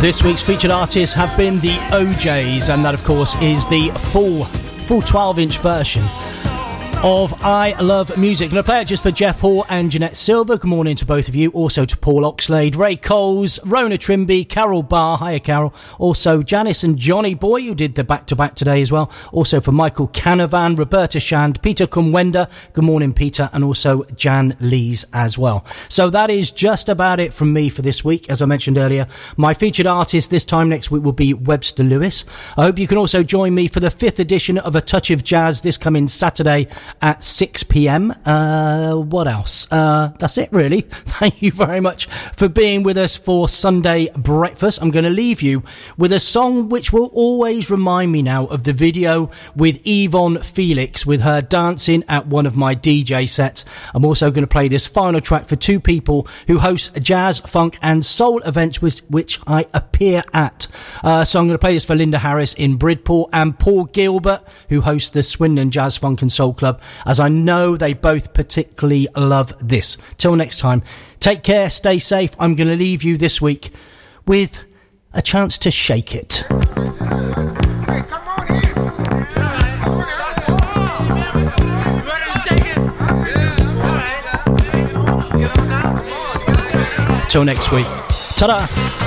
This week's featured artists have been the OJs, and that of course is the full 12-inch version of I Love Music. Going to play it just for Jeff Hall and Jeanette Silver. Good morning to both of you. Also to Paul Oxlade, Ray Coles, Rona Trimby, Carol Barr. Hiya, Carol. Also Janice and Johnny Boy, who did the back-to-back today as well. Also for Michael Canavan, Roberta Shand, Peter Kumwenda. Good morning, Peter. And also Jan Lees as well. So that is just about it from me for this week. As I mentioned earlier, my featured artist this time next week will be Webster Lewis. I hope you can also join me for the 5th edition of A Touch of Jazz this coming Saturday at 6 p.m. What else? That's it, really. Thank you very much for being with us for Sunday breakfast. I'm going to leave you with a song which will always remind me now of the video with Yvonne Felix with her dancing at one of my DJ sets. I'm also going to play this final track for two people who host jazz, funk and soul events which I appear at. So I'm going to play this for Linda Harris in Bridport and Paul Gilbert, who hosts the Swindon Jazz, Funk and Soul Club, as I know they both particularly love this. Till next time, take care, stay safe. I'm going to leave you this week with a chance to shake it. Hey, come on in. Till next week. Ta-da!